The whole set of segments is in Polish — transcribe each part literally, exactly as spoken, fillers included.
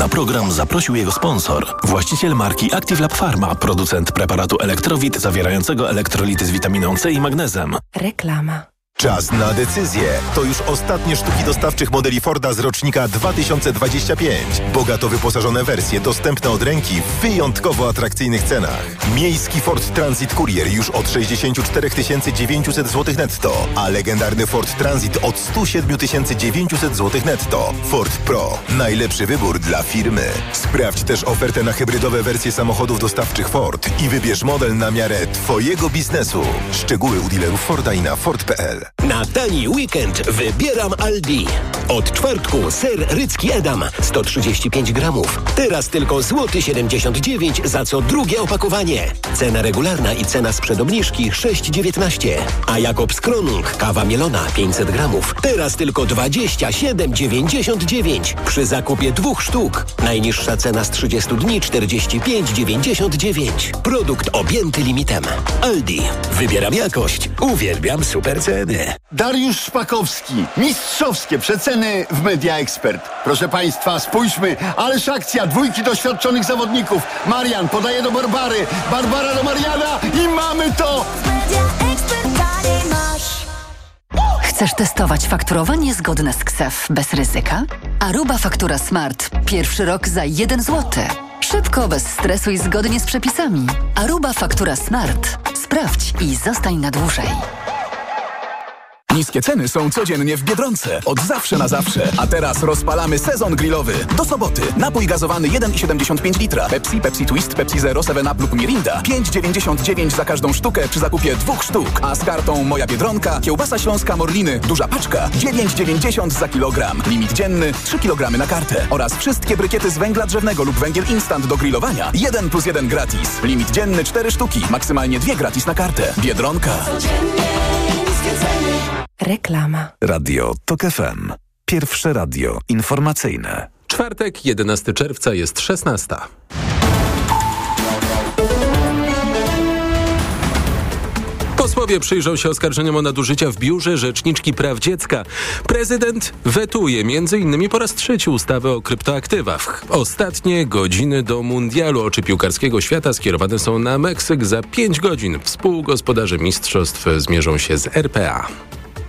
Na program zaprosił jego sponsor, właściciel marki Active Lab Pharma, producent preparatu Elektrowit zawierającego elektrolity z witaminą C i magnezem. Reklama. Czas na decyzję. To już ostatnie sztuki dostawczych modeli Forda z rocznika dwa tysiące dwudziestego piątego. Bogato wyposażone wersje dostępne od ręki w wyjątkowo atrakcyjnych cenach. Miejski Ford Transit Courier już od sześćdziesiąt cztery tysiące dziewięćset złotych netto, a legendarny Ford Transit od sto siedem tysięcy dziewięćset złotych netto. Ford Pro. Najlepszy wybór dla firmy. Sprawdź też ofertę na hybrydowe wersje samochodów dostawczych Ford i wybierz model na miarę Twojego biznesu. Szczegóły u dealerów Forda i na Ford kropka p l. Na tani weekend wybieram Aldi. Od czwartku ser rycki Edam sto trzydzieści pięć gramów. Teraz tylko złoty siedemdziesiąt dziewięć za co drugie opakowanie. Cena regularna i cena sprzed obniżki sześć dziewiętnaście. A Jakobs Kronung kawa mielona pięćset gramów. Teraz tylko dwadzieścia siedem dziewięćdziesiąt dziewięć. Przy zakupie dwóch sztuk. Najniższa cena z trzydziestu dni czterdzieści pięć dziewięćdziesiąt dziewięć. Produkt objęty limitem. Aldi. Wybieram jakość. Uwielbiam super ceny. Dariusz Szpakowski. Mistrzowskie przeceny w Media Expert. Proszę Państwa, spójrzmy. Ależ akcja dwójki doświadczonych zawodników. Marian podaje do Barbary. Barbara do Mariana i mamy to! Chcesz testować fakturowanie zgodne z K S E F bez ryzyka? Aruba Faktura Smart. Pierwszy rok za jeden złoty. Szybko, bez stresu i zgodnie z przepisami. Aruba Faktura Smart. Sprawdź i zostań na dłużej. Niskie ceny są codziennie w Biedronce. Od zawsze na zawsze. A teraz rozpalamy sezon grillowy. Do soboty. Napój gazowany jeden i siedemdziesiąt pięć litra. Pepsi, Pepsi Twist, Pepsi Zero, seven up lub Mirinda. pięć dziewięćdziesiąt dziewięć za każdą sztukę przy zakupie dwóch sztuk. A z kartą Moja Biedronka kiełbasa śląska Morliny. Duża paczka. dziewięć dziewięćdziesiąt za kilogram. Limit dzienny trzy kilogramy na kartę. Oraz wszystkie brykiety z węgla drzewnego lub węgiel instant do grillowania. jeden plus jeden gratis. Limit dzienny cztery sztuki. Maksymalnie dwie gratis na kartę. Biedronka. Reklama. Radio Tok F M. Pierwsze radio informacyjne. Czwartek, jedenastego czerwca, jest szesnasta. Posłowie przyjrzą się oskarżeniom o nadużycia w Biurze Rzeczniczki Praw Dziecka. Prezydent wetuje między innymi po raz trzeci ustawę o kryptoaktywach. Ostatnie godziny do mundialu oczy piłkarskiego świata skierowane są na Meksyk. Za pięć godzin współgospodarze mistrzostw zmierzą się z R P A.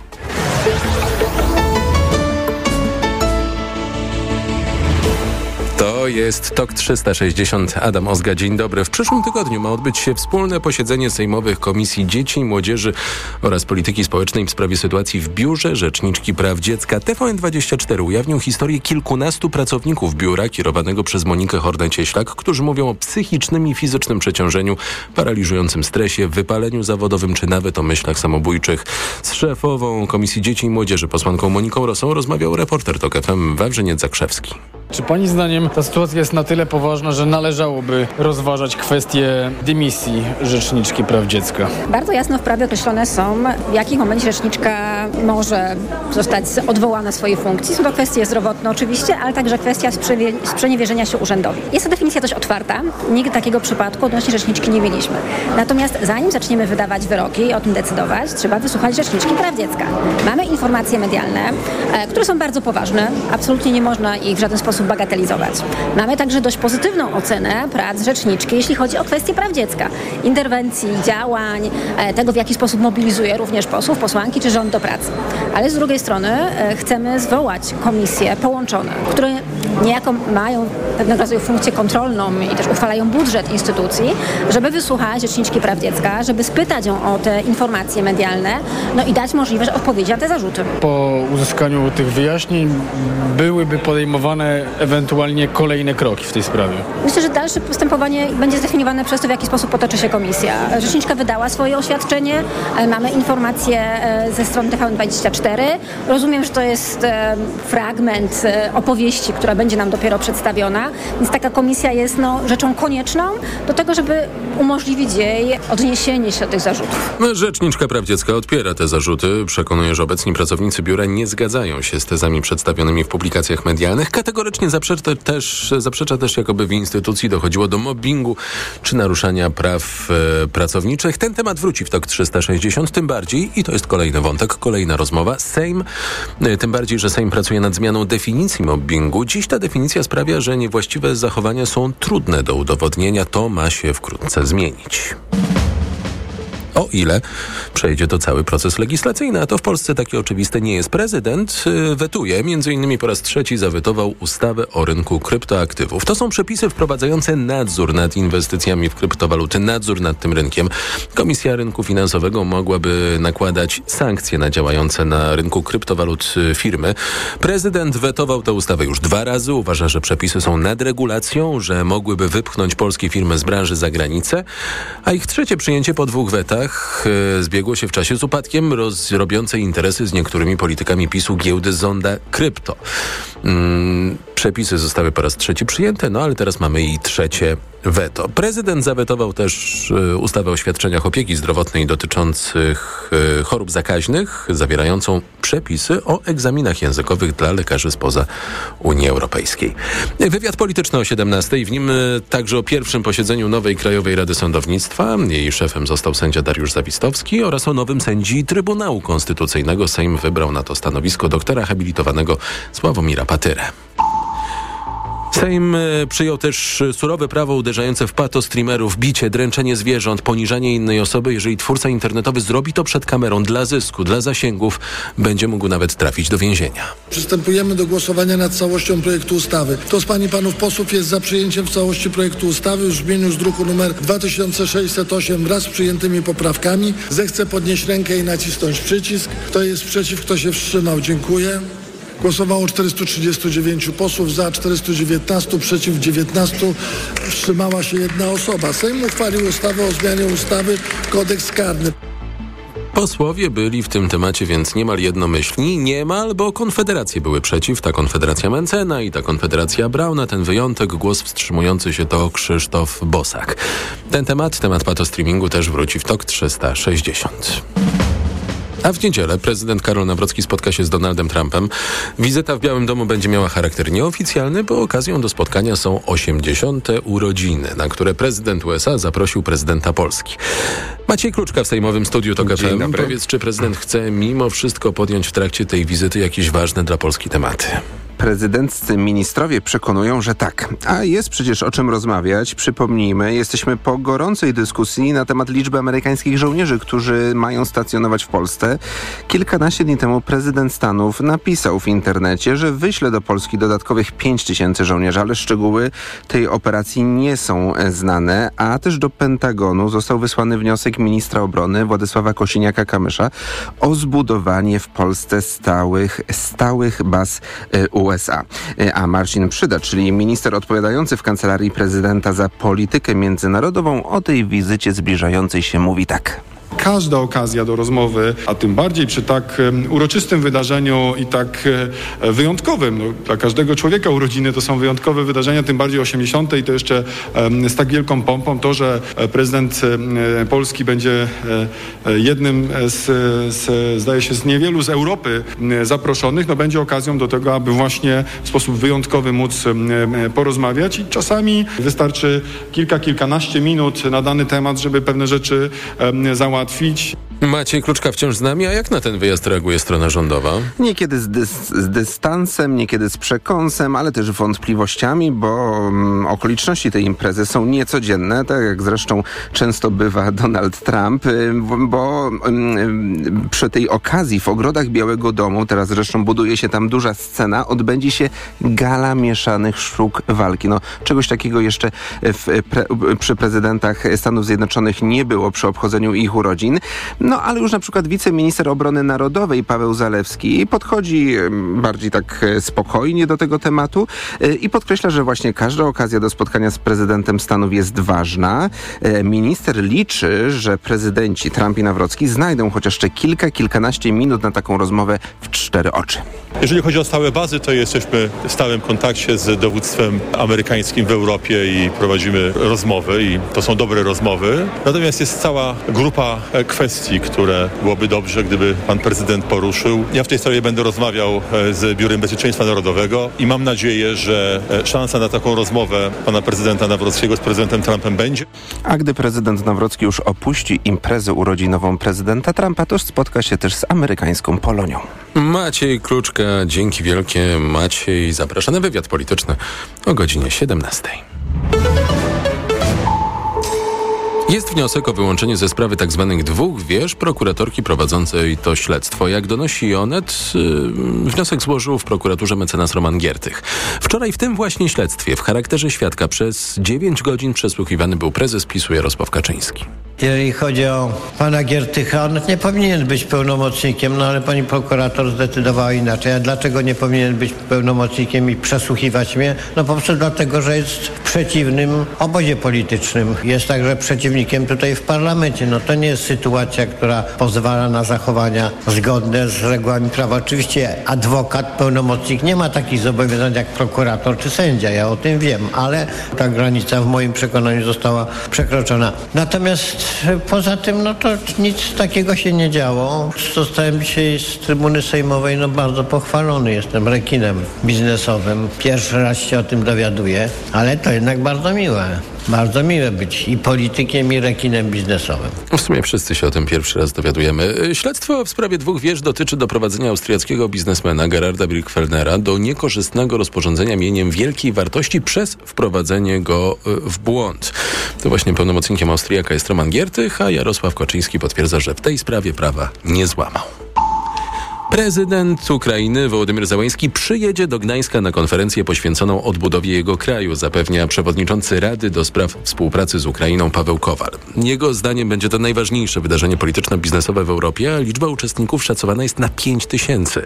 To jest Tok trzysta sześćdziesiąt. Adam Ozga, dzień dobry. W przyszłym tygodniu ma odbyć się wspólne posiedzenie sejmowych Komisji Dzieci i Młodzieży oraz Polityki Społecznej w sprawie sytuacji w Biurze Rzeczniczki Praw Dziecka. T V N dwadzieścia cztery ujawnił historię kilkunastu pracowników biura kierowanego przez Monikę Hordę-Cieślak, którzy mówią o psychicznym i fizycznym przeciążeniu, paraliżującym stresie, wypaleniu zawodowym czy nawet o myślach samobójczych. Z szefową Komisji Dzieci i Młodzieży, posłanką Moniką Rosą, rozmawiał reporter Tok F M Wawrzyniec Zakrzewski. Czy pani zdaniem ta sytuacja jest na tyle poważna, że należałoby rozważać kwestię dymisji Rzeczniczki Praw Dziecka? Bardzo jasno w prawie określone są, w jakim momencie rzeczniczka może zostać odwołana z swojej funkcji. Są to kwestie zdrowotne oczywiście, ale także kwestia sprzewie- sprzeniewierzenia się urzędowi. Jest to definicja dość otwarta. Nigdy takiego przypadku odnośnie rzeczniczki nie mieliśmy. Natomiast zanim zaczniemy wydawać wyroki i o tym decydować, trzeba wysłuchać Rzeczniczki Praw Dziecka. Mamy informacje medialne, e, które są bardzo poważne. Absolutnie nie można ich w żaden sposób bagatelizować. Mamy także dość pozytywną ocenę prac rzeczniczki, jeśli chodzi o kwestie praw dziecka. Interwencji, działań, e, tego w jaki sposób mobilizuje również posłów, posłanki czy rząd do pracy. Ale z drugiej strony e, chcemy zwołać komisje połączone, które niejako mają pewnego rodzaju funkcję kontrolną i też uchwalają budżet instytucji, żeby wysłuchać Rzeczniczki Praw Dziecka, żeby spytać ją o te informacje medialne, no i dać możliwość odpowiedzi na te zarzuty. Po uzyskaniu tych wyjaśnień byłyby podejmowane ewentualnie kolejne kroki w tej sprawie? Myślę, że dalsze postępowanie będzie zdefiniowane przez to, w jaki sposób potoczy się komisja. Rzeczniczka wydała swoje oświadczenie, mamy informacje ze strony T V N dwadzieścia cztery. Rozumiem, że to jest fragment opowieści, która będzie nam dopiero przedstawiona, więc taka komisja jest no, rzeczą konieczną do tego, żeby umożliwić jej odniesienie się do tych zarzutów. Rzeczniczka Praw Dziecka odpiera te zarzuty. Przekonuje, że obecni pracownicy biura nie zgadzają się z tezami przedstawionymi w publikacjach medialnych. Kategorycznie kategorycznie zaprzecza też, zaprzecza też, jakoby w instytucji dochodziło do mobbingu czy naruszania praw e, pracowniczych. Ten temat wróci w TOK trzysta sześćdziesiąt, tym bardziej, i to jest kolejny wątek, kolejna rozmowa. Sejm, e, tym bardziej, że Sejm pracuje nad zmianą definicji mobbingu. Dziś ta definicja sprawia, że niewłaściwe zachowania są trudne do udowodnienia. To ma się wkrótce zmienić. O ile przejdzie to cały proces legislacyjny, a to w Polsce takie oczywiste nie jest. Prezydent y, wetuje, między innymi po raz trzeci zawetował ustawę o rynku kryptoaktywów. To są przepisy wprowadzające nadzór nad inwestycjami w kryptowaluty, nadzór nad tym rynkiem. Komisja Rynku Finansowego mogłaby nakładać sankcje na działające na rynku kryptowalut firmy. Prezydent wetował tę ustawę już dwa razy. Uważa, że przepisy są nadregulacją, że mogłyby wypchnąć polskie firmy z branży za granicę, a ich trzecie przyjęcie po dwóch wetach zbiegło się w czasie z upadkiem robiącej interesy z niektórymi politykami PiSu giełdy Zonda Krypto. Mm, przepisy zostały po raz trzeci przyjęte, no ale teraz mamy i trzecie weto. Prezydent zawetował też y, ustawę o świadczeniach opieki zdrowotnej dotyczących y, chorób zakaźnych, zawierającą przepisy o egzaminach językowych dla lekarzy spoza Unii Europejskiej. Wywiad polityczny o siedemnastej, w nim y, także o pierwszym posiedzeniu nowej Krajowej Rady Sądownictwa. Jej szefem został sędzia Dariusz Zawistowski oraz o nowym sędzi Trybunału Konstytucyjnego. Sejm wybrał na to stanowisko doktora habilitowanego Sławomira Patyrę. Sejm przyjął też surowe prawo uderzające w pato streamerów, bicie, dręczenie zwierząt, poniżanie innej osoby. Jeżeli twórca internetowy zrobi to przed kamerą dla zysku, dla zasięgów, będzie mógł nawet trafić do więzienia. Przystępujemy do głosowania nad całością projektu ustawy. Kto z pań i panów posłów jest za przyjęciem w całości projektu ustawy w brzmieniu z druku nr dwa tysiące sześćset osiem wraz z przyjętymi poprawkami, zechce podnieść rękę i nacisnąć przycisk. Kto jest przeciw, kto się wstrzymał? Dziękuję. Głosowało czterystu trzydziestu dziewięciu posłów, za czterystu dziewiętnastu, przeciw dziewiętnastu, wstrzymała się jedna osoba. Sejm uchwalił ustawę o zmianie ustawy Kodeks karny. Posłowie byli w tym temacie więc niemal jednomyślni. Niemal, bo konfederacje były przeciw. Ta konfederacja Mencena i ta konfederacja Brauna. Ten wyjątek, głos wstrzymujący się, to Krzysztof Bosak. Ten temat, temat patostreamingu też wróci w TOK trzysta sześćdziesiąt. A w niedzielę prezydent Karol Nawrocki spotka się z Donaldem Trumpem. Wizyta w Białym Domu będzie miała charakter nieoficjalny, bo okazją do spotkania są osiemdziesiąte urodziny, na które prezydent U S A zaprosił prezydenta Polski. Maciej Kluczka w sejmowym studiu TOK F M. Powiedz, czy prezydent chce mimo wszystko podjąć w trakcie tej wizyty jakieś ważne dla Polski tematy? Prezydenccy ministrowie przekonują, że tak. A jest przecież o czym rozmawiać. Przypomnijmy, jesteśmy po gorącej dyskusji na temat liczby amerykańskich żołnierzy, którzy mają stacjonować w Polsce. Kilkanaście dni temu prezydent Stanów napisał w internecie, że wyśle do Polski dodatkowych pięć tysięcy żołnierzy, ale szczegóły tej operacji nie są znane, a też do Pentagonu został wysłany wniosek ministra obrony Władysława Kosiniaka-Kamysza o zbudowanie w Polsce stałych, stałych baz U S A. A Marcin Przyda, czyli minister odpowiadający w Kancelarii Prezydenta za politykę międzynarodową, o tej wizycie zbliżającej się mówi tak. Każda okazja do rozmowy, a tym bardziej przy tak uroczystym wydarzeniu i tak wyjątkowym, no, dla każdego człowieka urodziny to są wyjątkowe wydarzenia, tym bardziej osiemdziesiąte i to jeszcze z tak wielką pompą. To, że prezydent Polski będzie jednym z, z zdaje się, z niewielu z Europy zaproszonych, no będzie okazją do tego, aby właśnie w sposób wyjątkowy móc porozmawiać i czasami wystarczy kilka, kilkanaście minut na dany temat, żeby pewne rzeczy załatwić. Maciej Kluczka wciąż z nami, a jak na ten wyjazd reaguje strona rządowa? Niekiedy z, dys- z dystansem, niekiedy z przekąsem, ale też wątpliwościami, bo um, okoliczności tej imprezy są niecodzienne, tak jak zresztą często bywa Donald Trump, bo um, przy tej okazji w ogrodach Białego Domu, teraz zresztą buduje się tam duża scena, odbędzie się gala mieszanych sztuk walki. No, czegoś takiego jeszcze w, pre, przy prezydentach Stanów Zjednoczonych nie było przy obchodzeniu ich urodzin. No ale już na przykład wiceminister obrony narodowej Paweł Zalewski podchodzi bardziej tak spokojnie do tego tematu i podkreśla, że właśnie każda okazja do spotkania z prezydentem Stanów jest ważna. Minister liczy, że prezydenci Trump i Nawrocki znajdą chociaż jeszcze kilka, kilkanaście minut na taką rozmowę w cztery oczy. Jeżeli chodzi o stałe bazy, to jesteśmy w stałym kontakcie z dowództwem amerykańskim w Europie i prowadzimy rozmowy i to są dobre rozmowy. Natomiast jest cała grupa kwestii, kwestii, które byłoby dobrze, gdyby pan prezydent poruszył. Ja w tej sprawie będę rozmawiał z Biurem Bezpieczeństwa Narodowego i mam nadzieję, że szansa na taką rozmowę pana prezydenta Nawrockiego z prezydentem Trumpem będzie. A gdy prezydent Nawrocki już opuści imprezę urodzinową prezydenta Trumpa, to spotka się też z amerykańską Polonią. Maciej Kluczka, dzięki wielkie. Maciej, zapraszam na wywiad polityczny o godzinie siedemnastej. Jest wniosek o wyłączenie ze sprawy tzw. dwóch wież prokuratorki prowadzącej to śledztwo. Jak donosi Onet, yy, wniosek złożył w prokuraturze mecenas Roman Giertych. Wczoraj w tym właśnie śledztwie w charakterze świadka przez dziewięć godzin przesłuchiwany był prezes PiSu Jarosław Kaczyński. Jeżeli chodzi o pana Giertycha, on nie powinien być pełnomocnikiem, no ale pani prokurator zdecydowała inaczej. A dlaczego nie powinien być pełnomocnikiem i przesłuchiwać mnie? No po prostu dlatego, że jest w przeciwnym obozie politycznym. Jest także przeciwnikiem tutaj w parlamencie. No to nie jest sytuacja, która pozwala na zachowania zgodne z regułami prawa. Oczywiście adwokat, pełnomocnik nie ma takich zobowiązań jak prokurator czy sędzia. Ja o tym wiem, ale ta granica w moim przekonaniu została przekroczona. Natomiast poza tym, no to nic takiego się nie działo. Zostałem dzisiaj z trybuny sejmowej, no bardzo pochwalony. Jestem rekinem biznesowym. Pierwszy raz się o tym dowiaduję, ale to jednak bardzo miłe. Bardzo miłe być i politykiem, i rekinem biznesowym. W sumie wszyscy się o tym pierwszy raz dowiadujemy. Śledztwo w sprawie dwóch wież dotyczy doprowadzenia austriackiego biznesmena Gerarda Birgfellnera do niekorzystnego rozporządzenia mieniem wielkiej wartości przez wprowadzenie go w błąd. To właśnie pełnomocnikiem Austriaka jest Roman Giertych, a Jarosław Kaczyński potwierdza, że w tej sprawie prawa nie złamał. Prezydent Ukrainy Wołodymyr Zełenski przyjedzie do Gdańska na konferencję poświęconą odbudowie jego kraju, zapewnia przewodniczący Rady do spraw współpracy z Ukrainą Paweł Kowal. Jego zdaniem będzie to najważniejsze wydarzenie polityczno-biznesowe w Europie, a liczba uczestników szacowana jest na pięć tysięcy.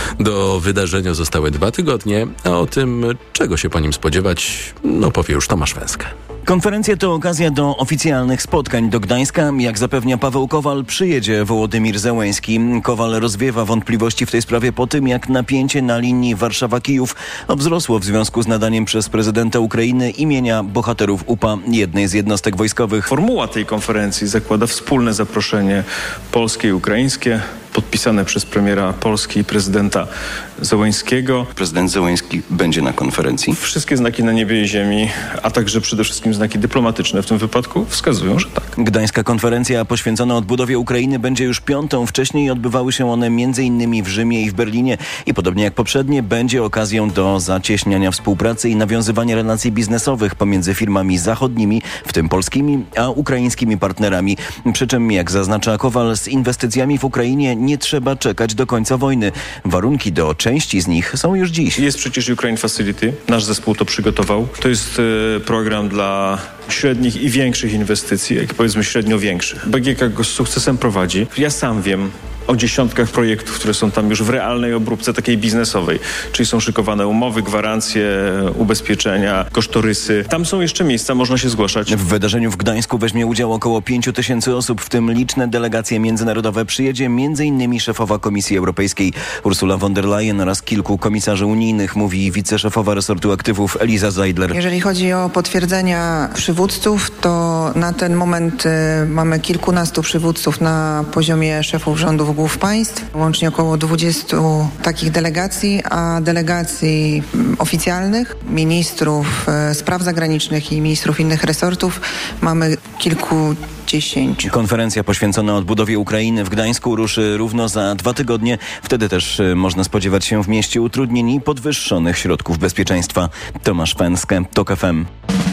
Do wydarzenia zostały dwa tygodnie, a o tym, czego się po nim spodziewać, no powie już Tomasz Węska. Konferencja to okazja do oficjalnych spotkań do Gdańska. Jak zapewnia Paweł Kowal, przyjedzie Wołodymyr Zełenski. Kowal rozwiewa wątpliwości w tej sprawie po tym, jak napięcie na linii Warszawa-Kijów wzrosło w związku z nadaniem przez prezydenta Ukrainy imienia bohaterów U P A jednej z jednostek wojskowych. Formuła tej konferencji zakłada wspólne zaproszenie polskie i ukraińskie, podpisane przez premiera Polski i prezydenta Zełenskiego. Prezydent Zełenski będzie na konferencji. Wszystkie znaki na niebie i ziemi, a także przede wszystkim znaki dyplomatyczne w tym wypadku wskazują, że tak. Gdańska konferencja poświęcona odbudowie Ukrainy będzie już piątą. Wcześniej odbywały się one między innymi w Rzymie i w Berlinie i podobnie jak poprzednie będzie okazją do zacieśniania współpracy i nawiązywania relacji biznesowych pomiędzy firmami zachodnimi, w tym polskimi, a ukraińskimi partnerami. Przy czym, jak zaznacza Kowal, z inwestycjami w Ukrainie nie trzeba czekać do końca wojny. Warunki do części z nich są już dziś. Jest przecież Ukraine Facility. Nasz zespół to przygotował. To jest e, program dla średnich i większych inwestycji, jak powiedzmy średnio większych. B G K go z sukcesem prowadzi. Ja sam wiem o dziesiątkach projektów, które są tam już w realnej obróbce takiej biznesowej. Czyli są szykowane umowy, gwarancje, ubezpieczenia, kosztorysy. Tam są jeszcze miejsca, można się zgłaszać. W wydarzeniu w Gdańsku weźmie udział około pięciu tysięcy osób, w tym liczne delegacje międzynarodowe. Przyjedzie między innymi szefowa Komisji Europejskiej Ursula von der Leyen oraz kilku komisarzy unijnych, mówi wiceszefowa resortu aktywów Eliza Zeidler. Jeżeli chodzi o potwierdzenia przywódców, to na ten moment y, mamy kilkunastu przywódców na poziomie szefów rządów głów państw, łącznie około dwudziestu takich delegacji, a delegacji oficjalnych, ministrów e, spraw zagranicznych i ministrów innych resortów mamy kilkudziesięciu. Konferencja poświęcona odbudowie Ukrainy w Gdańsku ruszy równo za dwa tygodnie. Wtedy też e, można spodziewać się w mieście utrudnień i podwyższonych środków bezpieczeństwa. Tomasz Węskę, TOK F M.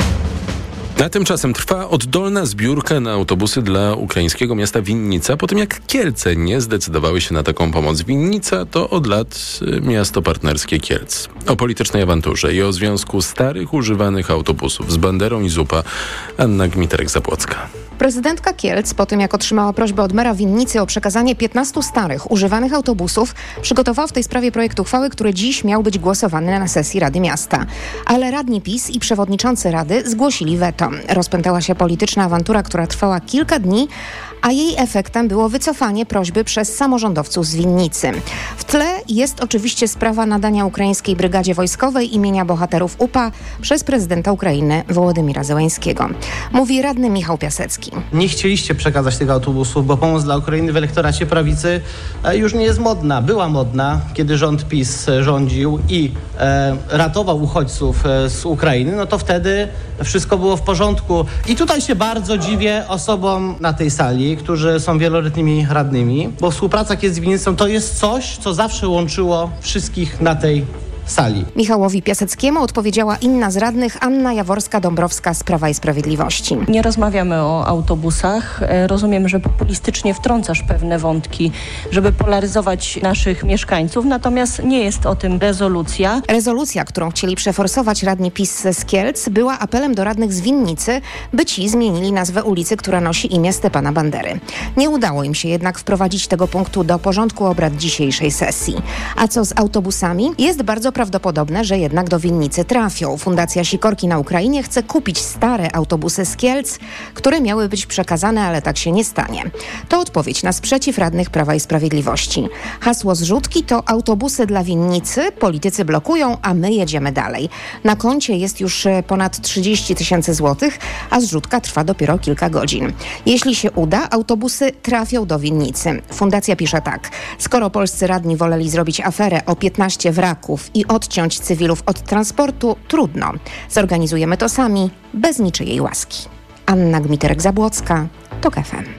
A tymczasem trwa oddolna zbiórka na autobusy dla ukraińskiego miasta Winnica, po tym jak Kielce nie zdecydowały się na taką pomoc. Winnica to od lat miasto partnerskie Kielc. O politycznej awanturze i o związku starych, używanych autobusów z Banderą i Zupa Anna Gmiterek-Zabłocka. Prezydentka Kielc, po tym jak otrzymała prośbę od mera Winnicy o przekazanie piętnastu starych, używanych autobusów, przygotowała w tej sprawie projekt uchwały, który dziś miał być głosowany na sesji Rady Miasta. Ale radni PiS i przewodniczący Rady zgłosili weto. Rozpętała się polityczna awantura, która trwała kilka dni, a jej efektem było wycofanie prośby przez samorządowców z Winnicy. W tle jest oczywiście sprawa nadania ukraińskiej brygadzie wojskowej imienia bohaterów U P A przez prezydenta Ukrainy Wołodymira Zełańskiego. Mówi radny Michał Piasecki. Nie chcieliście przekazać tych autobusów, bo pomoc dla Ukrainy w elektoracie prawicy już nie jest modna. Była modna, kiedy rząd PiS rządził i e, ratował uchodźców z Ukrainy, no to wtedy wszystko było w porządku. I tutaj się bardzo dziwię osobom na tej sali, którzy są wieloletnimi radnymi, bo współpraca z Winnicą to jest coś, co zawsze łączyło wszystkich na tej sali. Michałowi Piaseckiemu odpowiedziała inna z radnych, Anna Jaworska-Dąbrowska z Prawa i Sprawiedliwości. Nie rozmawiamy o autobusach. Rozumiem, że populistycznie wtrącasz pewne wątki, żeby polaryzować naszych mieszkańców, natomiast nie jest o tym rezolucja. Rezolucja, którą chcieli przeforsować radni PiS z Kielc, była apelem do radnych z Winnicy, by ci zmienili nazwę ulicy, która nosi imię Stepana Bandery. Nie udało im się jednak wprowadzić tego punktu do porządku obrad dzisiejszej sesji. A co z autobusami? Jest bardzo prawdopodobne, że jednak do Winnicy trafią. Fundacja Sikorki na Ukrainie chce kupić stare autobusy z Kielc, które miały być przekazane, ale tak się nie stanie. To odpowiedź na sprzeciw radnych Prawa i Sprawiedliwości. Hasło zrzutki to autobusy dla Winnicy, politycy blokują, a my jedziemy dalej. Na koncie jest już ponad trzydzieści tysięcy złotych, a zrzutka trwa dopiero kilka godzin. Jeśli się uda, autobusy trafią do Winnicy. Fundacja pisze tak. Skoro polscy radni woleli zrobić aferę o piętnaście wraków i odciąć cywilów od transportu, trudno. Zorganizujemy to sami, bez niczyjej łaski. Anna Gmiterek-Zabłocka, TOK F M.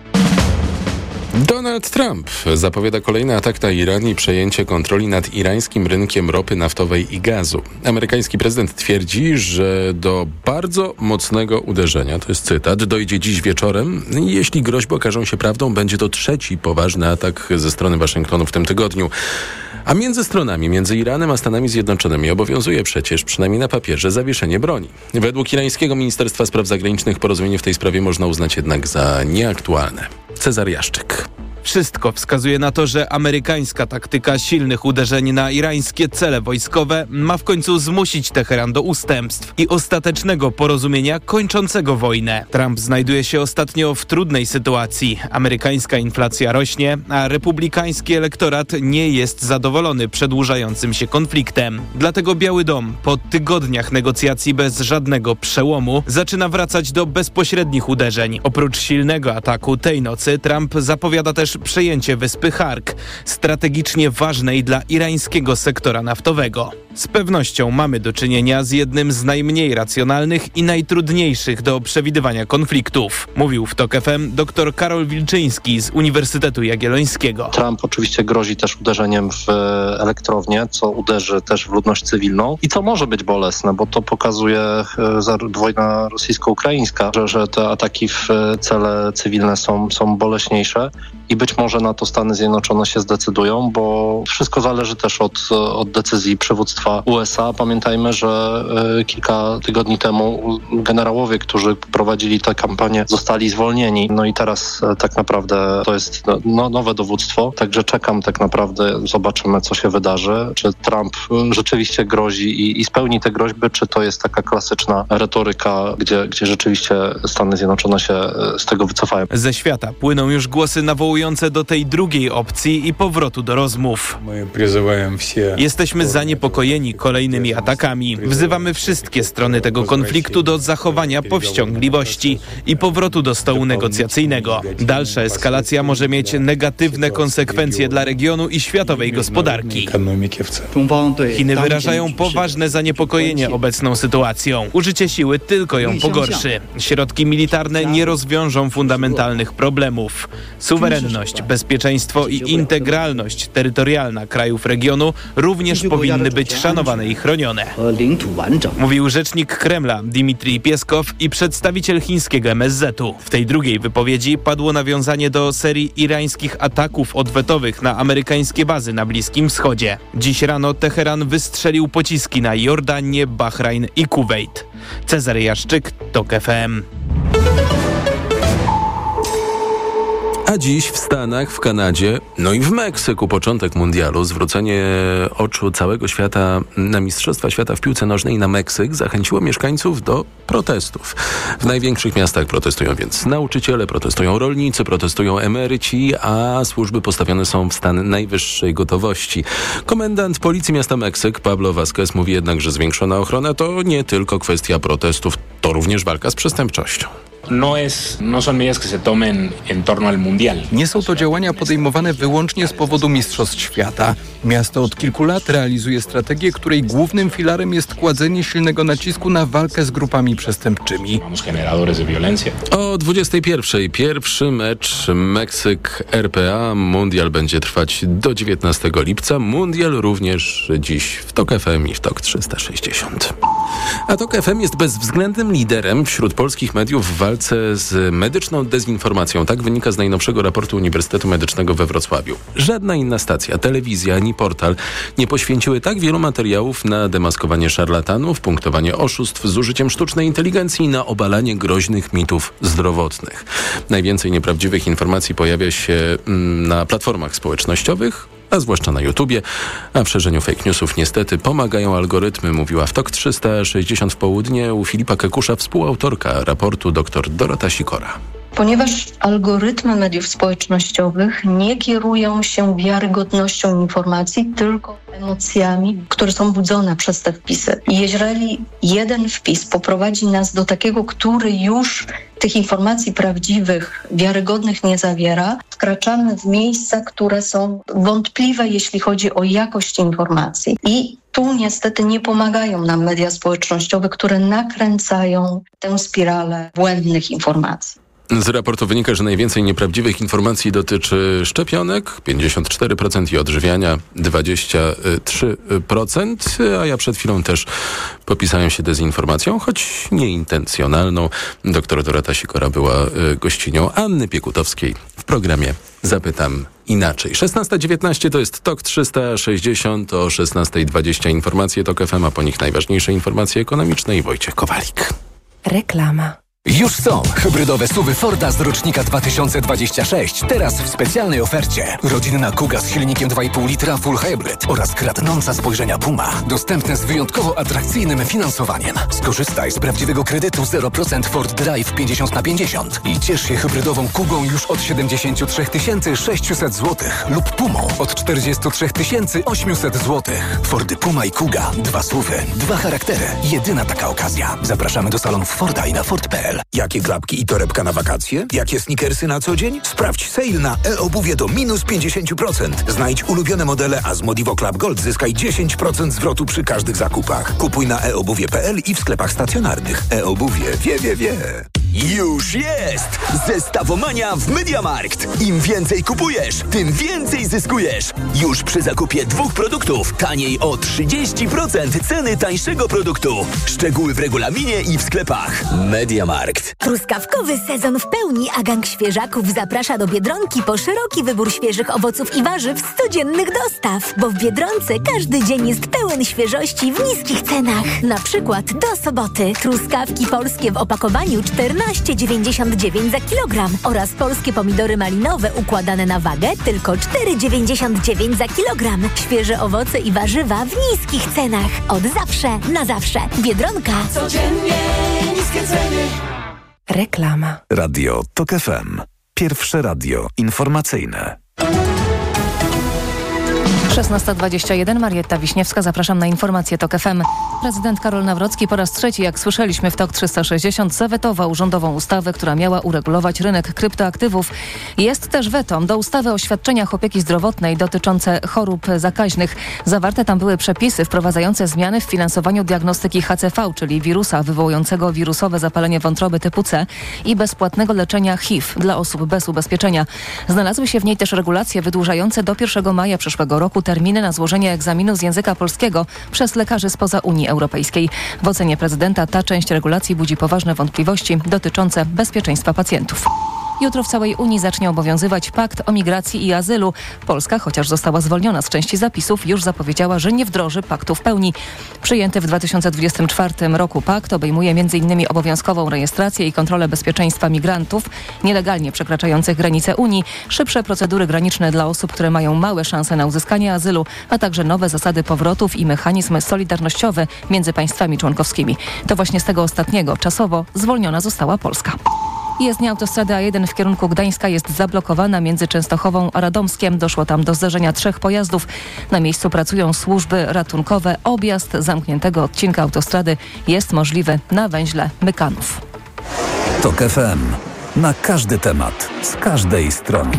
Donald Trump zapowiada kolejny atak na Iran i przejęcie kontroli nad irańskim rynkiem ropy naftowej i gazu. Amerykański prezydent twierdzi, że do bardzo mocnego uderzenia, to jest cytat, dojdzie dziś wieczorem. Jeśli groźby okażą się prawdą, będzie to trzeci poważny atak ze strony Waszyngtonu w tym tygodniu. A między stronami, między Iranem a Stanami Zjednoczonymi obowiązuje przecież, przynajmniej na papierze, zawieszenie broni. Według irańskiego Ministerstwa Spraw Zagranicznych porozumienie w tej sprawie można uznać jednak za nieaktualne. Cezary Jaszczyk. Wszystko wskazuje na to, że amerykańska taktyka silnych uderzeń na irańskie cele wojskowe ma w końcu zmusić Teheran do ustępstw i ostatecznego porozumienia kończącego wojnę. Trump znajduje się ostatnio w trudnej sytuacji. Amerykańska inflacja rośnie, a republikański elektorat nie jest zadowolony przedłużającym się konfliktem. Dlatego Biały Dom po tygodniach negocjacji bez żadnego przełomu zaczyna wracać do bezpośrednich uderzeń. Oprócz silnego ataku tej nocy Trump zapowiada też przejęcie wyspy Hark, strategicznie ważnej dla irańskiego sektora naftowego. Z pewnością mamy do czynienia z jednym z najmniej racjonalnych i najtrudniejszych do przewidywania konfliktów, mówił w TOK F M dr Karol Wilczyński z Uniwersytetu Jagiellońskiego. Trump oczywiście grozi też uderzeniem w elektrownię, co uderzy też w ludność cywilną i co może być bolesne, bo to pokazuje wojna rosyjsko-ukraińska, że, że te ataki w cele cywilne są, są boleśniejsze. I być może na to Stany Zjednoczone się zdecydują, bo wszystko zależy też od, od decyzji przywództwa U S A. Pamiętajmy, że y, kilka tygodni temu generałowie, którzy prowadzili tę kampanię, zostali zwolnieni. No i teraz y, tak naprawdę to jest no, nowe dowództwo, także czekam tak naprawdę, zobaczymy, co się wydarzy. Czy Trump rzeczywiście grozi i, i spełni te groźby, czy to jest taka klasyczna retoryka, gdzie, gdzie rzeczywiście Stany Zjednoczone się z tego wycofają. Ze świata płyną już głosy nawołujące do tej drugiej opcji i powrotu do rozmów. Jesteśmy zaniepokojeni kolejnymi atakami. Wzywamy wszystkie strony tego konfliktu do zachowania powściągliwości i powrotu do stołu negocjacyjnego. Dalsza eskalacja może mieć negatywne konsekwencje dla regionu i światowej gospodarki. Chiny wyrażają poważne zaniepokojenie obecną sytuacją. Użycie siły tylko ją pogorszy. Środki militarne nie rozwiążą fundamentalnych problemów. Suwerenność, bezpieczeństwo i integralność terytorialna krajów regionu również powinny być szanowane i chronione. Mówił rzecznik Kremla Dmitrij Pieskow i przedstawiciel chińskiego M S Z u. W tej drugiej wypowiedzi padło nawiązanie do serii irańskich ataków odwetowych na amerykańskie bazy na Bliskim Wschodzie. Dziś rano Teheran wystrzelił pociski na Jordanię, Bahrajn i Kuwejt. Cezary Jaszczyk, TOK F M. A dziś w Stanach, w Kanadzie, no i w Meksyku początek mundialu. Zwrócenie oczu całego świata na Mistrzostwa Świata w piłce nożnej na Meksyk zachęciło mieszkańców do protestów. W największych miastach protestują więc nauczyciele, protestują rolnicy, protestują emeryci, a służby postawione są w stan najwyższej gotowości. Komendant Policji Miasta Meksyk, Pablo Vázquez, mówi jednak, że zwiększona ochrona to nie tylko kwestia protestów, to również walka z przestępczością. Nie są to działania podejmowane wyłącznie z powodu Mistrzostw Świata. Miasto od kilku lat realizuje strategię, której głównym filarem jest kładzenie silnego nacisku na walkę z grupami przestępczymi. O dwudziestej pierwszej pierwszy mecz Meksyk-R P A. Mundial będzie trwać do dziewiętnastego lipca. Mundial również dziś w TOK F M i w TOK trzysta sześćdziesiąt. A TOK F M jest bezwzględnym liderem wśród polskich mediów w walce z medyczną dezinformacją. Tak wynika z najnowszego raportu Uniwersytetu Medycznego we Wrocławiu. Żadna inna stacja, telewizja ani portal nie poświęciły tak wielu materiałów na demaskowanie szarlatanów, punktowanie oszustw z użyciem sztucznej inteligencji i na obalanie groźnych mitów zdrowotnych. Najwięcej nieprawdziwych informacji pojawia się mm, na platformach społecznościowych, a zwłaszcza na YouTubie, a w szerzeniu fake newsów niestety pomagają algorytmy, mówiła w TOK trzysta sześćdziesiąt w południe u Filipa Kekusza, współautorka raportu dr Dorota Sikora. Ponieważ algorytmy mediów społecznościowych nie kierują się wiarygodnością informacji, tylko emocjami, które są budzone przez te wpisy. I jeżeli jeden wpis poprowadzi nas do takiego, który już tych informacji prawdziwych, wiarygodnych nie zawiera, wkraczamy w miejsca, które są wątpliwe, jeśli chodzi o jakość informacji. I tu niestety nie pomagają nam media społecznościowe, które nakręcają tę spiralę błędnych informacji. Z raportu wynika, że najwięcej nieprawdziwych informacji dotyczy szczepionek, pięćdziesiąt cztery procent i odżywiania, dwadzieścia trzy procent, a ja przed chwilą też popisałem się dezinformacją, choć nieintencjonalną. Doktor Dorota Sikora była gościnią Anny Piekutowskiej w programie Zapytam Inaczej. szesnasta dziewiętnaście to jest TOK trzysta sześćdziesiąt, o szesnasta dwadzieścia informacje TOK F M, a po nich najważniejsze informacje ekonomiczne i Wojciech Kowalik. Reklama. Już są hybrydowe suwy Forda z rocznika dwa tysiące dwudziestego szóstego. Teraz w specjalnej ofercie. Rodzinna Kuga z silnikiem dwa i pół litra Full Hybrid oraz kradnąca spojrzenia Puma. Dostępne z wyjątkowo atrakcyjnym finansowaniem. Skorzystaj z prawdziwego kredytu zero procent Ford Drive pięćdziesiąt na pięćdziesiąt i ciesz się hybrydową Kugą już od siedemdziesiąt trzy tysiące sześćset złotych lub Pumą od czterdzieści trzy tysiące osiemset złotych. Fordy Puma i Kuga. Dwa suwy, dwa charaktery. Jedyna taka okazja. Zapraszamy do salonów Forda i na Ford kropka p l. Jakie klapki i torebka na wakacje? Jakie sneakersy na co dzień? Sprawdź sale na e-obuwie do minus pięćdziesiąt procent. Znajdź ulubione modele, a z Modivo Club Gold zyskaj dziesięć procent zwrotu przy każdych zakupach. Kupuj na e obuwie kropka p l i w sklepach stacjonarnych. E-obuwie wie, wie, wie. Już jest! Zestawomania w MediaMarkt. Im więcej kupujesz, tym więcej zyskujesz. Już przy zakupie dwóch produktów taniej o trzydzieści procent ceny tańszego produktu. Szczegóły w regulaminie i w sklepach. MediaMarkt. Truskawkowy sezon w pełni, a gang świeżaków zaprasza do Biedronki po szeroki wybór świeżych owoców i warzyw z codziennych dostaw. Bo w Biedronce każdy dzień jest pełen świeżości w niskich cenach. Na przykład do soboty truskawki polskie w opakowaniu czternaście dziewięćdziesiąt dziewięć za kilogram oraz polskie pomidory malinowe układane na wagę tylko cztery dziewięćdziesiąt dziewięć za kilogram. Świeże owoce i warzywa w niskich cenach. Od zawsze na zawsze. Biedronka. Codziennie niskie ceny. Reklama. Radio TOK F M. Pierwsze radio informacyjne. szesnasta dwadzieścia jeden, Marietta Wiśniewska, zapraszam na informacje TOK F M. Prezydent Karol Nawrocki po raz trzeci, jak słyszeliśmy w TOK trzysta sześćdziesiąt, zawetował rządową ustawę, która miała uregulować rynek kryptoaktywów. Jest też weto do ustawy o świadczeniach opieki zdrowotnej dotyczące chorób zakaźnych. Zawarte tam były przepisy wprowadzające zmiany w finansowaniu diagnostyki H C V, czyli wirusa wywołującego wirusowe zapalenie wątroby typu C i bezpłatnego leczenia H I V dla osób bez ubezpieczenia. Znalazły się w niej też regulacje wydłużające do pierwszego maja przyszłego roku terminy na złożenie egzaminu z języka polskiego przez lekarzy spoza Unii Europejskiej. W ocenie prezydenta ta część regulacji budzi poważne wątpliwości dotyczące bezpieczeństwa pacjentów. Jutro w całej Unii zacznie obowiązywać pakt o migracji i azylu. Polska, chociaż została zwolniona z części zapisów, już zapowiedziała, że nie wdroży paktu w pełni. Przyjęty w dwa tysiące dwudziestym czwartym roku pakt obejmuje m.in. obowiązkową rejestrację i kontrolę bezpieczeństwa migrantów nielegalnie przekraczających granice Unii, szybsze procedury graniczne dla osób, które mają małe szanse na uzyskanie azylu, a także nowe zasady powrotów i mechanizm solidarnościowy między państwami członkowskimi. To właśnie z tego ostatniego czasowo zwolniona została Polska. Jezdnia autostrady A jeden w kierunku Gdańska jest zablokowana między Częstochową a Radomskiem. Doszło tam do zderzenia trzech pojazdów. Na miejscu pracują służby ratunkowe. Objazd zamkniętego odcinka autostrady jest możliwy na węźle Mykanów. TOK F M. Na każdy temat, z każdej strony.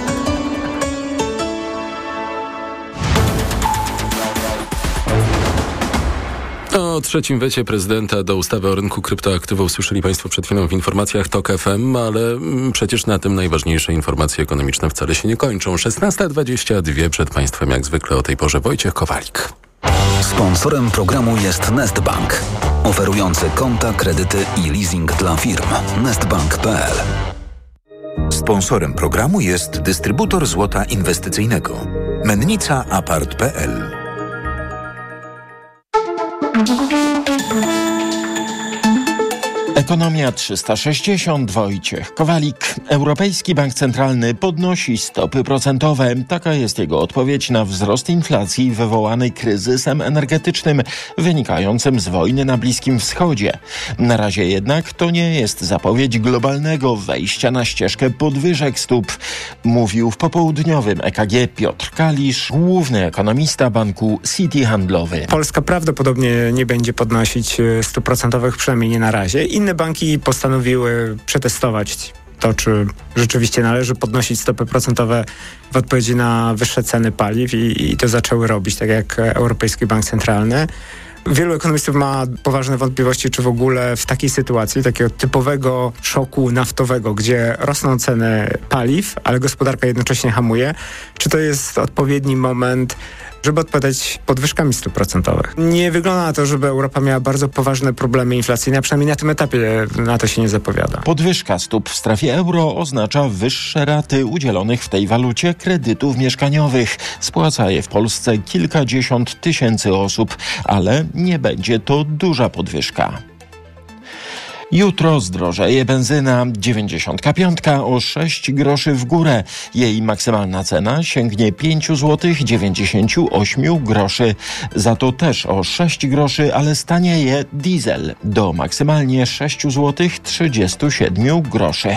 O trzecim wecie prezydenta do ustawy o rynku kryptoaktywów słyszeli Państwo przed chwilą w informacjach TOK F M, ale przecież na tym najważniejsze informacje ekonomiczne wcale się nie kończą. szesnasta dwadzieścia dwa przed Państwem jak zwykle o tej porze Wojciech Kowalik. Sponsorem programu jest Nestbank, oferujący konta, kredyty i leasing dla firm. nestbank kropka p l. Sponsorem programu jest dystrybutor złota inwestycyjnego Mennica Apart kropka p l. Ekonomia trzysta sześćdziesiąt, Wojciech Kowalik. Europejski Bank Centralny podnosi stopy procentowe. Taka jest jego odpowiedź na wzrost inflacji wywołanej kryzysem energetycznym wynikającym z wojny na Bliskim Wschodzie. Na razie jednak to nie jest zapowiedź globalnego wejścia na ścieżkę podwyżek stóp, mówił w popołudniowym E K G Piotr Kalisz, główny ekonomista banku Citi Handlowy. Polska prawdopodobnie nie będzie podnosić stóp procentowych, przynajmniej nie na razie. Inne banki postanowiły przetestować to, czy rzeczywiście należy podnosić stopy procentowe w odpowiedzi na wyższe ceny paliw i, i to zaczęły robić, tak jak Europejski Bank Centralny. Wielu ekonomistów ma poważne wątpliwości, czy w ogóle w takiej sytuacji, takiego typowego szoku naftowego, gdzie rosną ceny paliw, ale gospodarka jednocześnie hamuje, czy to jest odpowiedni moment, żeby odpowiadać podwyżkami stóp procentowych. Nie wygląda na to, żeby Europa miała bardzo poważne problemy inflacyjne, a przynajmniej na tym etapie na to się nie zapowiada. Podwyżka stóp w strefie euro oznacza wyższe raty udzielonych w tej walucie kredytów mieszkaniowych. Spłaca je w Polsce kilkadziesiąt tysięcy osób, ale nie będzie to duża podwyżka. Jutro zdrożeje benzyna dziewięćdziesiąt pięć o sześć groszy w górę. Jej maksymalna cena sięgnie pięć złotych dziewięćdziesiąt osiem groszy. Za to też o sześć groszy, ale stanieje diesel do maksymalnie sześć złotych trzydzieści siedem groszy.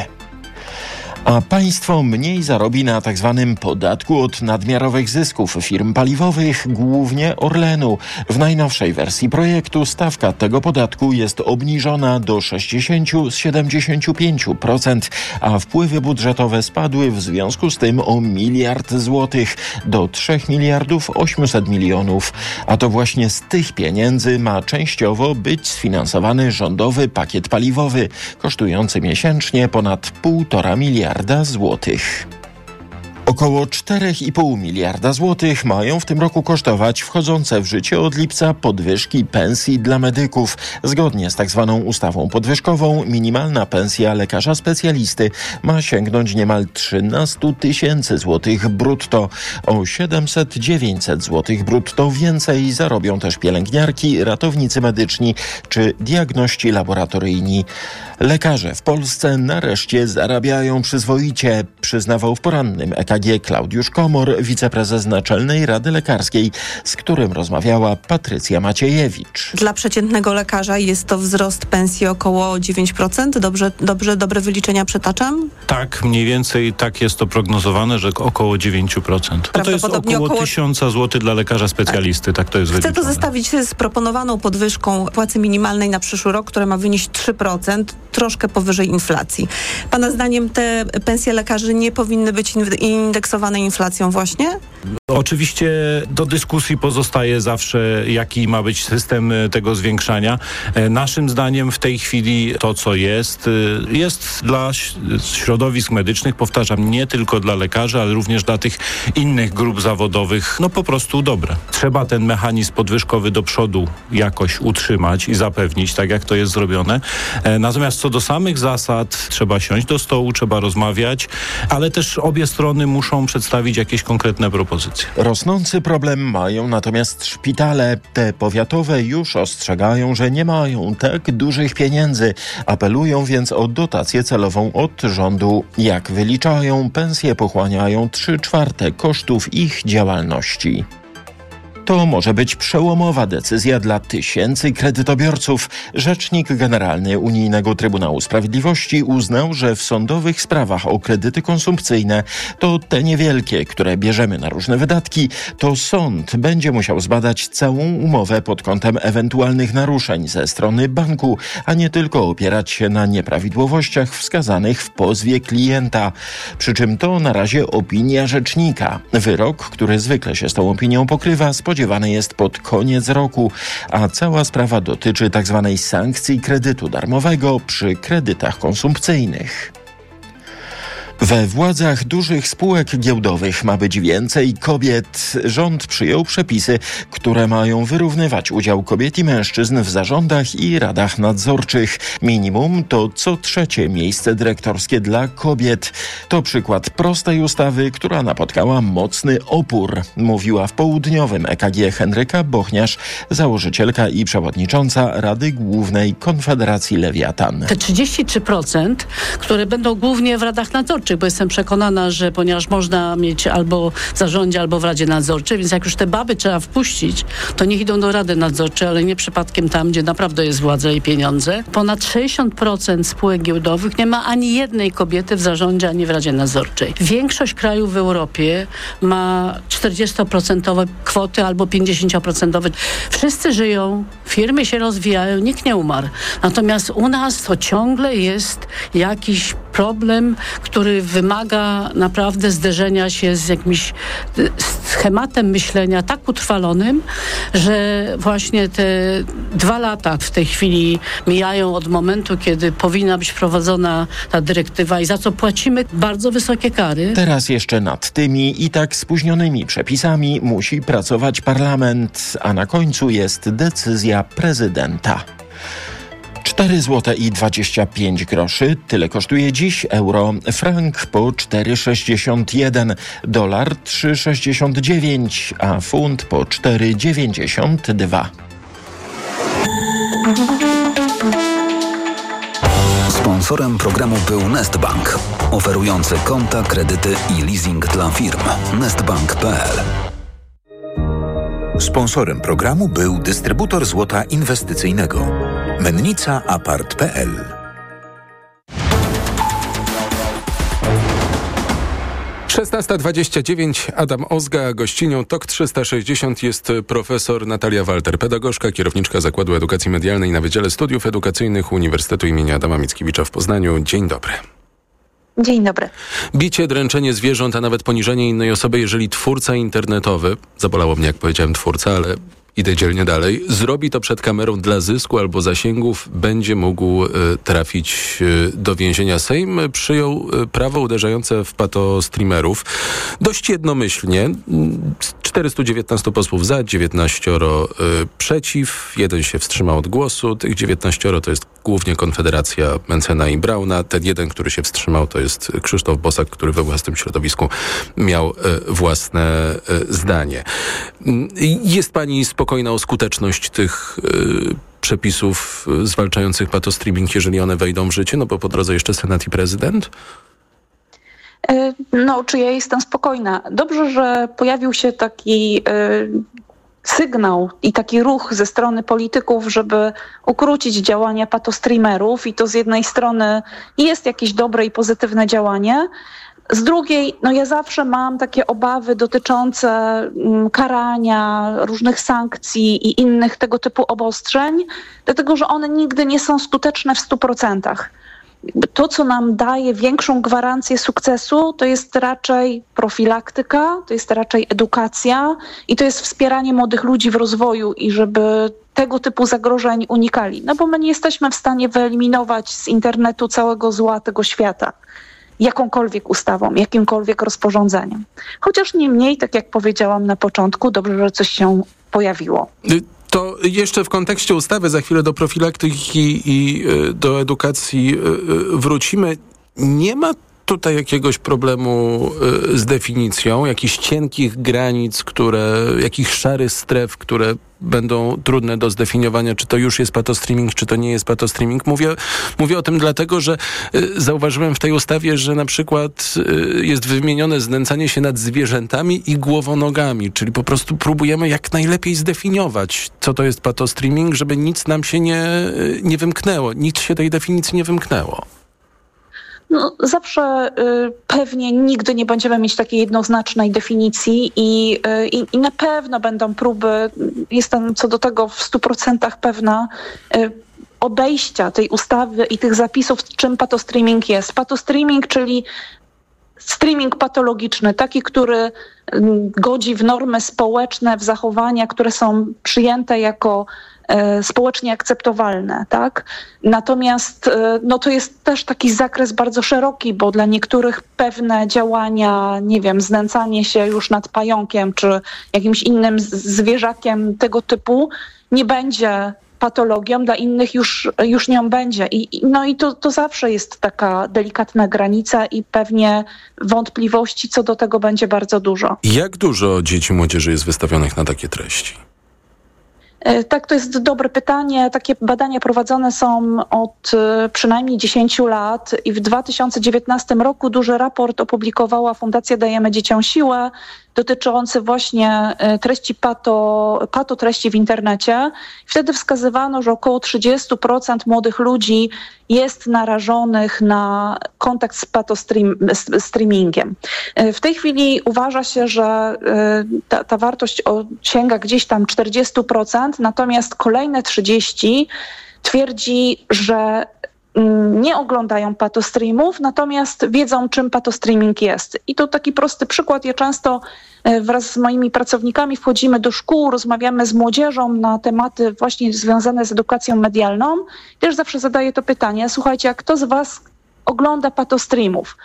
A państwo mniej zarobi na tak zwanym podatku od nadmiarowych zysków firm paliwowych, głównie Orlenu. W najnowszej wersji projektu stawka tego podatku jest obniżona do sześćdziesiąt z siedemdziesięciu pięciu procent, a wpływy budżetowe spadły w związku z tym o miliard złotych do trzech miliardów osiemset milionów. A to właśnie z tych pieniędzy ma częściowo być sfinansowany rządowy pakiet paliwowy, kosztujący miesięcznie ponad półtora miliarda złotych. Około cztery i pół miliarda złotych mają w tym roku kosztować wchodzące w życie od lipca podwyżki pensji dla medyków. Zgodnie z tak zwaną ustawą podwyżkową minimalna pensja lekarza specjalisty ma sięgnąć niemal trzynaście tysięcy złotych brutto. O siedemset do dziewięciuset złotych brutto więcej zarobią też pielęgniarki, ratownicy medyczni czy diagności laboratoryjni. Lekarze w Polsce nareszcie zarabiają przyzwoicie, przyznawał w porannym E K G Klaudiusz Komor, wiceprezes Naczelnej Rady Lekarskiej, z którym rozmawiała Patrycja Maciejewicz. Dla przeciętnego lekarza jest to wzrost pensji około dziewięć procent. Dobrze, dobrze, dobre wyliczenia przytaczam? Tak, mniej więcej tak jest to prognozowane, że około dziewięć procent. To jest około, około tysiąc złotych dla lekarza specjalisty, tak to jest Chcę wyliczone. to zestawić z proponowaną podwyżką płacy minimalnej na przyszły rok, która ma wynieść trzy procent, troszkę powyżej inflacji. Pana zdaniem te pensje lekarzy nie powinny być indeksowane inflacją właśnie? Oczywiście do dyskusji pozostaje zawsze, jaki ma być system tego zwiększania. Naszym zdaniem w tej chwili to, co jest, jest dla środowisk medycznych, powtarzam, nie tylko dla lekarzy, ale również dla tych innych grup zawodowych, no po prostu dobre. Trzeba ten mechanizm podwyżkowy do przodu jakoś utrzymać i zapewnić, tak jak to jest zrobione. Natomiast co do samych zasad, trzeba siąść do stołu, trzeba rozmawiać, ale też obie strony muszą przedstawić jakieś konkretne propozycje. Rosnący problem mają natomiast szpitale. Te powiatowe już ostrzegają, że nie mają tak dużych pieniędzy. Apelują więc o dotację celową od rządu. Jak wyliczają, pensje pochłaniają trzy czwarte kosztów ich działalności. To może być przełomowa decyzja dla tysięcy kredytobiorców. Rzecznik Generalny Unijnego Trybunału Sprawiedliwości uznał, że w sądowych sprawach o kredyty konsumpcyjne, to te niewielkie, które bierzemy na różne wydatki, to sąd będzie musiał zbadać całą umowę pod kątem ewentualnych naruszeń ze strony banku, a nie tylko opierać się na nieprawidłowościach wskazanych w pozwie klienta. Przy czym to na razie opinia rzecznika. Wyrok, który zwykle się z tą opinią pokrywa, spodziewany jest pod koniec roku, a cała sprawa dotyczy tzw. sankcji kredytu darmowego przy kredytach konsumpcyjnych. We władzach dużych spółek giełdowych ma być więcej kobiet. Rząd przyjął przepisy, które mają wyrównywać udział kobiet i mężczyzn w zarządach i radach nadzorczych. Minimum to co trzecie miejsce dyrektorskie dla kobiet. To przykład prostej ustawy, która napotkała mocny opór, mówiła w południowym E K G Henryka Bochniarz, założycielka i przewodnicząca Rady Głównej Konfederacji Lewiatan. Te trzydzieści trzy procent, które będą głównie w radach nadzorczych, bo jestem przekonana, że ponieważ można mieć albo w zarządzie, albo w Radzie Nadzorczej, więc jak już te baby trzeba wpuścić, to niech idą do Rady Nadzorczej, ale nie przypadkiem tam, gdzie naprawdę jest władza i pieniądze. Ponad sześćdziesiąt procent spółek giełdowych nie ma ani jednej kobiety w zarządzie, ani w Radzie Nadzorczej. Większość krajów w Europie ma czterdziestoprocentowe kwoty albo pięćdziesięcioprocentowe. Wszyscy żyją, firmy się rozwijają, nikt nie umarł. Natomiast u nas to ciągle jest jakiś problem, który wymaga naprawdę zderzenia się z jakimś schematem myślenia tak utrwalonym, że właśnie te dwa lata w tej chwili mijają od momentu, kiedy powinna być wprowadzona ta dyrektywa i za co płacimy bardzo wysokie kary. Teraz jeszcze nad tymi i tak spóźnionymi przepisami musi pracować parlament, a na końcu jest decyzja prezydenta. cztery złote i dwadzieścia pięć groszy. Tyle kosztuje dziś euro. Frank po cztery sześćdziesiąt jeden, dolar trzy sześćdziesiąt dziewięć, a funt po cztery dziewięćdziesiąt dwa. Sponsorem programu był Nestbank, oferujący konta, kredyty i leasing dla firm. nestbank kropka p l. Sponsorem programu był dystrybutor złota inwestycyjnego Mennica Apart kropka p l. szesnasta dwadzieścia dziewięć, Adam Ozga, gościnią Tok trzysta sześćdziesiąt jest profesor Natalia Walter, pedagogzka, kierowniczka Zakładu Edukacji Medialnej na Wydziale Studiów Edukacyjnych Uniwersytetu im. Adama Mickiewicza w Poznaniu. Dzień dobry. Dzień dobry. Bicie, dręczenie zwierząt, a nawet poniżenie innej osoby, jeżeli twórca internetowy, zabolało mnie jak powiedziałem twórca, ale idę dzielnie dalej, zrobi to przed kamerą dla zysku albo zasięgów, będzie mógł y, trafić y, do więzienia. Sejm przyjął y, prawo uderzające w patostreamerów dość jednomyślnie. czterystu dziewiętnastu posłów za, dziewiętnaścioro y, przeciw, jeden się wstrzymał od głosu. Tych dziewiętnaścioro to jest głównie Konfederacja Mencena i Brauna. Ten jeden, który się wstrzymał, to jest Krzysztof Bosak, który we własnym środowisku miał y, własne y, zdanie. Y, jest pani spokojna o skuteczność tych y, przepisów y, zwalczających patostreaming, jeżeli one wejdą w życie? No bo po drodze jeszcze Senat i prezydent? No, czy ja jestem spokojna? Dobrze, że pojawił się taki y, sygnał i taki ruch ze strony polityków, żeby ukrócić działania patostreamerów i to z jednej strony jest jakieś dobre i pozytywne działanie, z drugiej, no ja zawsze mam takie obawy dotyczące mm, karania, różnych sankcji i innych tego typu obostrzeń, dlatego że one nigdy nie są skuteczne w stu procentach. to, co nam daje większą gwarancję sukcesu, to jest raczej profilaktyka, to jest raczej edukacja i to jest wspieranie młodych ludzi w rozwoju i żeby tego typu zagrożeń unikali. No bo my nie jesteśmy w stanie wyeliminować z internetu całego zła tego świata jakąkolwiek ustawą, jakimkolwiek rozporządzeniem. Chociaż niemniej, tak jak powiedziałam na początku, dobrze, że coś się pojawiło. To jeszcze w kontekście ustawy, za chwilę do profilaktyki i do edukacji wrócimy. Nie ma tutaj jakiegoś problemu z definicją, jakichś cienkich granic, które, jakichś szarych stref, które będą trudne do zdefiniowania, czy to już jest patostreaming, czy to nie jest patostreaming. Mówię, mówię o tym dlatego, że y, zauważyłem w tej ustawie, że na przykład y, jest wymienione znęcanie się nad zwierzętami i głowonogami, czyli po prostu próbujemy jak najlepiej zdefiniować, co to jest patostreaming, żeby nic nam się nie, y, nie wymknęło, nic się tej definicji nie wymknęło. No, zawsze y, pewnie nigdy nie będziemy mieć takiej jednoznacznej definicji i, y, i na pewno będą próby, jestem co do tego w stu procentach pewna, y, obejścia tej ustawy i tych zapisów, czym patostreaming jest. Patostreaming, czyli streaming patologiczny, taki, który y, godzi w normy społeczne, w zachowania, które są przyjęte jako społecznie akceptowalne, tak? Natomiast no to jest też taki zakres bardzo szeroki, bo dla niektórych pewne działania, nie wiem, znęcanie się już nad pająkiem czy jakimś innym zwierzakiem tego typu nie będzie patologią, dla innych już, już nią będzie. I, no i to, to zawsze jest taka delikatna granica i pewnie wątpliwości co do tego będzie bardzo dużo. Jak dużo dzieci i młodzieży jest wystawionych na takie treści? Tak, to jest dobre pytanie. Takie badania prowadzone są od przynajmniej dziesięciu lat i w dwa tysiące dziewiętnastym roku duży raport opublikowała Fundacja Dajemy Dzieciom Siłę dotyczący właśnie treści pato, pato treści w internecie. Wtedy wskazywano, że około trzydzieści procent młodych ludzi jest narażonych na kontakt z patostreamingiem. W tej chwili uważa się, że ta, ta wartość sięga gdzieś tam czterdzieści procent, natomiast kolejne trzydzieści procent twierdzi, że nie oglądają patostreamów, natomiast wiedzą, czym patostreaming jest. I to taki prosty przykład. Ja często wraz z moimi pracownikami wchodzimy do szkół, rozmawiamy z młodzieżą na tematy właśnie związane z edukacją medialną. Też zawsze zadaję to pytanie, słuchajcie, a kto z was ogląda patostreamów?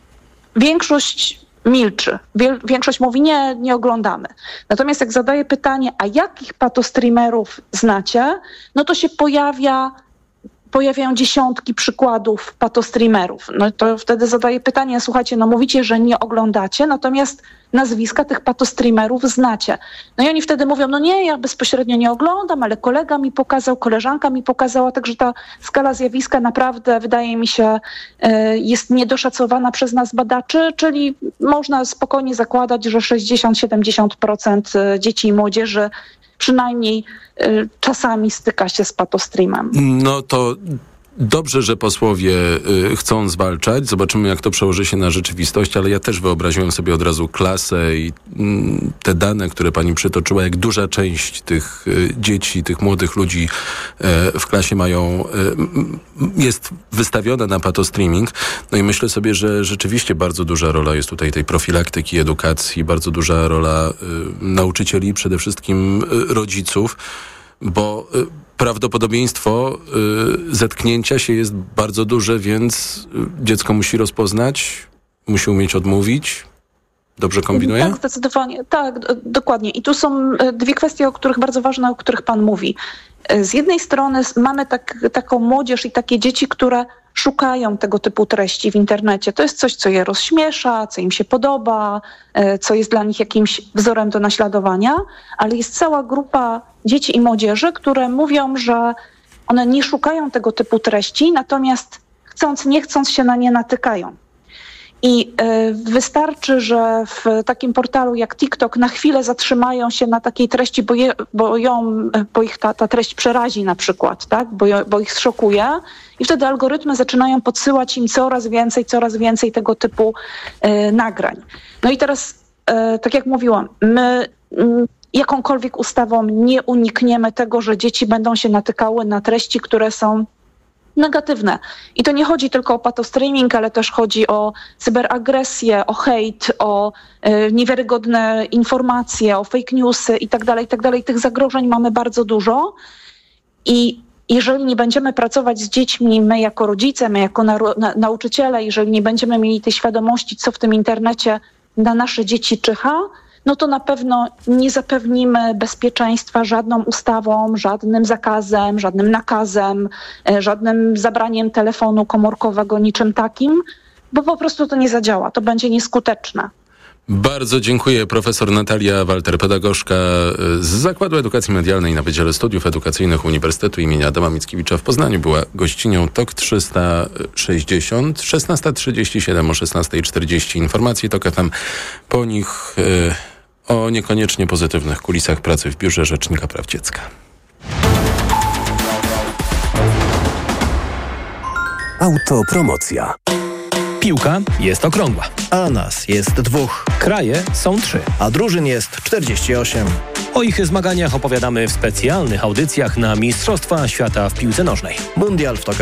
Większość milczy. Większość mówi, nie, nie oglądamy. Natomiast jak zadaję pytanie, a jakich patostreamerów znacie, no to się pojawia pojawiają dziesiątki przykładów patostreamerów. No to wtedy zadaję pytanie, słuchajcie, no mówicie, że nie oglądacie, natomiast nazwiska tych patostreamerów znacie. No i oni wtedy mówią, no nie, ja bezpośrednio nie oglądam, ale kolega mi pokazał, koleżanka mi pokazała, także ta skala zjawiska naprawdę, wydaje mi się, jest niedoszacowana przez nas badaczy, czyli można spokojnie zakładać, że sześćdziesiąt do siedemdziesięciu procent dzieci i młodzieży przynajmniej y, czasami styka się z patostreamem. No to dobrze, że posłowie y, chcą zwalczać. Zobaczymy, jak to przełoży się na rzeczywistość, ale ja też wyobraziłem sobie od razu klasę i y, te dane, które pani przytoczyła, jak duża część tych y, dzieci, tych młodych ludzi y, w klasie mają, y, jest wystawiona na patostreaming. No i myślę sobie, że rzeczywiście bardzo duża rola jest tutaj tej profilaktyki, edukacji, bardzo duża rola y, nauczycieli, przede wszystkim y, rodziców, bo y, prawdopodobieństwo y, zetknięcia się jest bardzo duże, więc y, dziecko musi rozpoznać, musi umieć odmówić. Dobrze kombinuję? Tak, zdecydowanie. Tak, d- dokładnie. I tu są dwie kwestie, o których bardzo ważne, o których pan mówi. Z jednej strony mamy tak, taką młodzież i takie dzieci, które szukają tego typu treści w internecie. To jest coś, co je rozśmiesza, co im się podoba, co jest dla nich jakimś wzorem do naśladowania, ale jest cała grupa dzieci i młodzieży, które mówią, że one nie szukają tego typu treści, natomiast chcąc, nie chcąc się na nie natykają. I y, wystarczy, że w takim portalu jak TikTok na chwilę zatrzymają się na takiej treści, bo, je, bo, ją, bo ich ta, ta treść przerazi na przykład, tak? bo, bo ich szokuje i wtedy algorytmy zaczynają podsyłać im coraz więcej, coraz więcej tego typu y, nagrań. No i teraz, y, tak jak mówiłam, my y, jakąkolwiek ustawą nie unikniemy tego, że dzieci będą się natykały na treści, które są negatywne. I to nie chodzi tylko o patostreaming, ale też chodzi o cyberagresję, o hejt, o y, niewiarygodne informacje, o fake newsy i tak dalej, i tak dalej. Tych zagrożeń mamy bardzo dużo i jeżeli nie będziemy pracować z dziećmi, my jako rodzice, my jako na, na, nauczyciele, jeżeli nie będziemy mieli tej świadomości, co w tym internecie na nasze dzieci czyha, no to na pewno nie zapewnimy bezpieczeństwa żadną ustawą, żadnym zakazem, żadnym nakazem, żadnym zabraniem telefonu komórkowego, niczym takim, bo po prostu to nie zadziała, to będzie nieskuteczne. Bardzo dziękuję. Profesor Natalia Walter, pedagogzka z Zakładu Edukacji Medialnej na Wydziale Studiów Edukacyjnych Uniwersytetu im. Adama Mickiewicza w Poznaniu była gościnią TOK trzysta sześćdziesiąt. szesnasta trzydzieści siedem, o szesnasta czterdzieści informacji TOK F M. Po nich yy, o niekoniecznie pozytywnych kulisach pracy w Biurze Rzecznika Praw Dziecka. Autopromocja. Piłka jest okrągła, a nas jest dwóch. Kraje są trzy, a drużyn jest czterdzieści osiem. O ich zmaganiach opowiadamy w specjalnych audycjach na Mistrzostwa Świata w piłce nożnej. Mundial w TOK